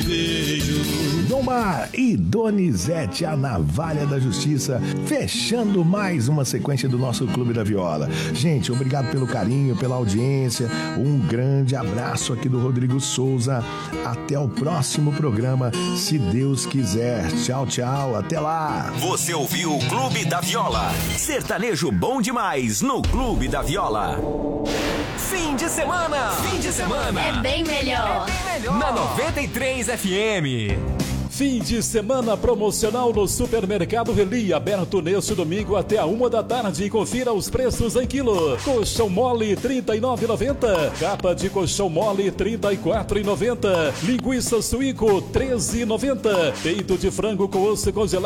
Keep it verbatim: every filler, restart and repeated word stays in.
Vejo. Domar e Donizete, a navalha da justiça, fechando mais uma sequência do nosso Clube da Viola. Gente, obrigado pelo carinho, pela audiência. Um grande abraço aqui do Rodrigo Souza. Até o próximo programa, se Deus quiser. Tchau, tchau. Até lá. Você ouviu o Clube da Viola. Sertanejo bom demais no Clube da Viola. Fim de semana. Fim de semana. É bem melhor. É bem melhor. Na noventa e três F M. Fim de semana promocional no Supermercado Reli, aberto neste domingo até a uma da tarde. Confira os preços em quilo. Colchão mole trinta e nove reais e noventa centavos. Capa de colchão mole trinta e quatro reais e noventa centavos. Linguiça suíco treze reais e noventa centavos. Peito de frango com osso congelado